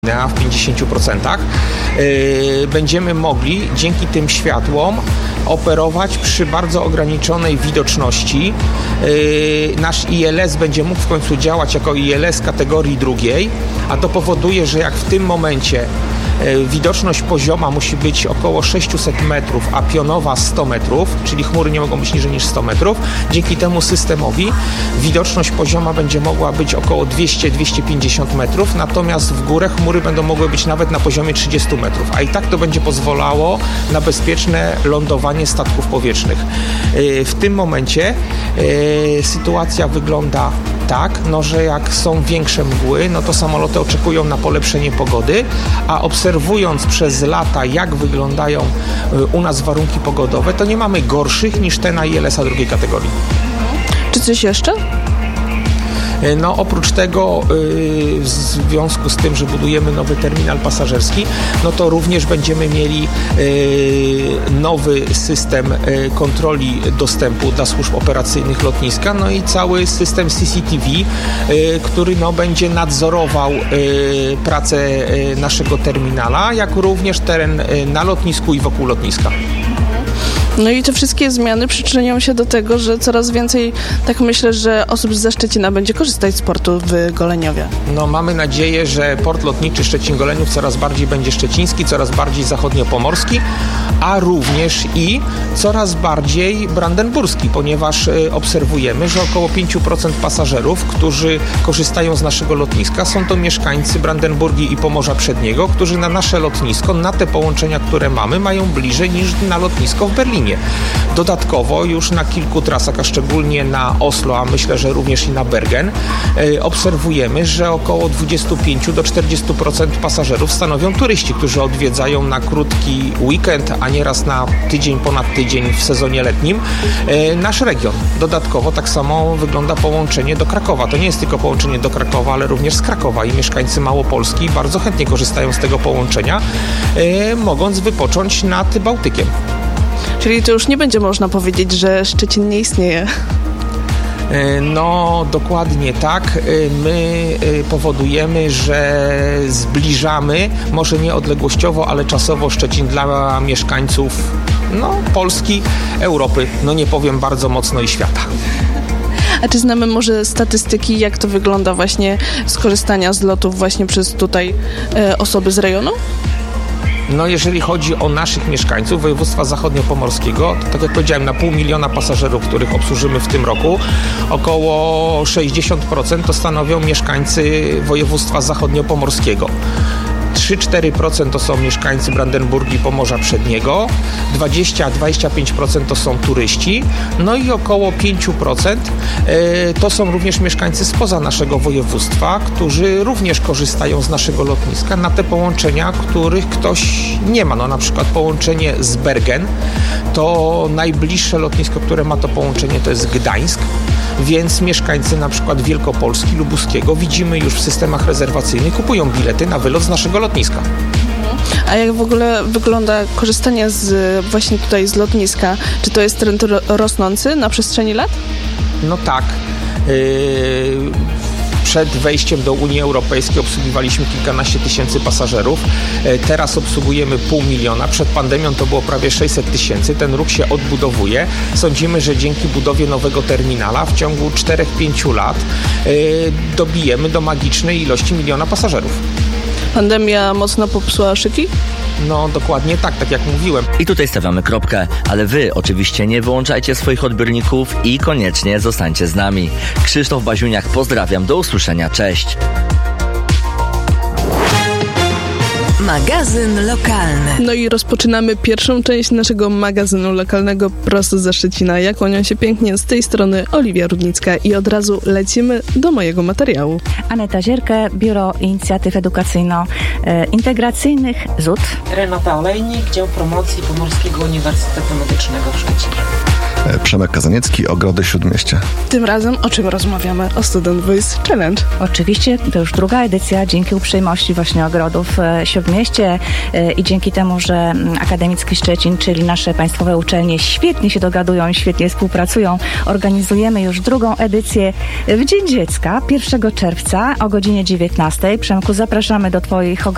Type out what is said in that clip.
a w 50% będziemy mogli dzięki tym światłom operować przy bardzo ograniczonej widoczności. Nasz ILS będzie mógł w końcu działać jako ILS kategorii drugiej, a to powoduje, że jak w tym momencie widoczność pozioma musi być około 600 metrów, a pionowa 100 metrów, czyli chmury nie mogą być niżej niż 100 metrów. Dzięki temu systemowi widoczność pozioma będzie mogła być około 200-250 metrów, natomiast w górę chmury będą mogły być nawet na poziomie 30 metrów, a i tak to będzie pozwalało na bezpieczne lądowanie statków powietrznych. W tym momencie sytuacja wygląda tak, że jak są większe mgły, to samoloty oczekują na polepszenie pogody, a obserwując przez lata, jak wyglądają u nas warunki pogodowe, to nie mamy gorszych niż te na ILS-a drugiej kategorii. Czy coś jeszcze? Oprócz tego w związku z tym, że budujemy nowy terminal pasażerski, to również będziemy mieli nowy system kontroli dostępu dla służb operacyjnych lotniska, i cały system CCTV, który będzie nadzorował pracę naszego terminala, jak również teren na lotnisku i wokół lotniska. I te wszystkie zmiany przyczynią się do tego, że coraz więcej, tak myślę, że osób ze Szczecina będzie korzystać z portu w Goleniowie. Mamy nadzieję, że port lotniczy Szczecin-Goleniów coraz bardziej będzie szczeciński, coraz bardziej zachodniopomorski, a również i coraz bardziej brandenburski, ponieważ obserwujemy, że około 5% pasażerów, którzy korzystają z naszego lotniska, są to mieszkańcy Brandenburgii i Pomorza Przedniego, którzy na nasze lotnisko, na te połączenia, które mamy, mają bliżej niż na lotnisko w Berlinie. Dodatkowo już na kilku trasach, a szczególnie na Oslo, a myślę, że również i na Bergen, obserwujemy, że około 25-40% pasażerów stanowią turyści, którzy odwiedzają na krótki weekend, a nieraz na tydzień, ponad tydzień w sezonie letnim nasz region. Dodatkowo tak samo wygląda połączenie do Krakowa. To nie jest tylko połączenie do Krakowa, ale również z Krakowa i mieszkańcy Małopolski bardzo chętnie korzystają z tego połączenia, mogąc wypocząć nad Bałtykiem. Czyli to już nie będzie można powiedzieć, że Szczecin nie istnieje. Dokładnie tak. My powodujemy, że zbliżamy, może nie odległościowo, ale czasowo Szczecin dla mieszkańców Polski, Europy, nie powiem bardzo mocno i świata. A czy znamy może statystyki, jak to wygląda właśnie z korzystania z lotów właśnie przez tutaj osoby z rejonu? Jeżeli chodzi o naszych mieszkańców województwa zachodniopomorskiego, to tak jak powiedziałem, na 500 000 pasażerów, których obsłużymy w tym roku, około 60% to stanowią mieszkańcy województwa zachodniopomorskiego. 3-4% to są mieszkańcy Brandenburgii i Pomorza Przedniego, 20-25% to są turyści, i około 5% to są również mieszkańcy spoza naszego województwa, którzy również korzystają z naszego lotniska na te połączenia, których ktoś nie ma. Na przykład połączenie z Bergen, to najbliższe lotnisko, które ma to połączenie, to jest Gdańsk, więc mieszkańcy na przykład Wielkopolski, Lubuskiego, widzimy już w systemach rezerwacyjnych, kupują bilety na wylot z naszego lotniska. A jak w ogóle wygląda korzystanie właśnie tutaj z lotniska? Czy to jest trend rosnący na przestrzeni lat? Tak. Przed wejściem do Unii Europejskiej obsługiwaliśmy kilkanaście tysięcy pasażerów. Teraz obsługujemy 500 000. Przed pandemią to było prawie 600 000. Ten ruch się odbudowuje. Sądzimy, że dzięki budowie nowego terminala w ciągu 4-5 lat dobijemy do magicznej ilości 1 000 000 pasażerów. Pandemia mocno popsuła szyki? Dokładnie tak jak mówiłem. I tutaj stawiamy kropkę, ale wy oczywiście nie wyłączajcie swoich odbiorników i koniecznie zostańcie z nami. Krzysztof Baziuniak, pozdrawiam, do usłyszenia, cześć. Magazyn lokalny. I rozpoczynamy pierwszą część naszego magazynu lokalnego prosto ze Szczecina. Ja kłaniam się pięknie, z tej strony Oliwia Rudnicka i od razu lecimy do mojego materiału. Aneta Zierkę, Biuro Inicjatyw Edukacyjno-Integracyjnych ZUT. Renata Olejnik, Dział Promocji Pomorskiego Uniwersytetu Medycznego w Szczecinie. Przemek Kazaniecki, Ogrody Śródmieścia. Tym razem o czym rozmawiamy? O Student Voice Challenge. Oczywiście to już druga edycja dzięki uprzejmości właśnie Ogrodów Śródmieście i dzięki temu, że Akademicki Szczecin, czyli nasze państwowe uczelnie świetnie się dogadują i świetnie współpracują, organizujemy już drugą edycję w Dzień Dziecka 1 czerwca o godzinie 19. Przemku, zapraszamy do Twoich ogrodów